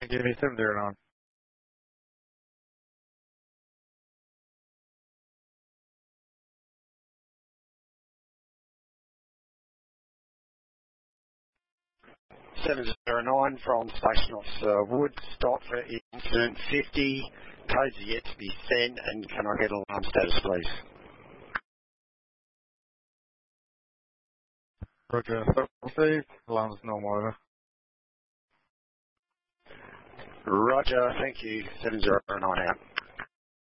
Give me 709. from Station Officer Wood, stop for incident 50, codes are yet to be sent, and can I get alarm status please? Roger, received. Alarm's normal, over. Roger, thank you, 709 out.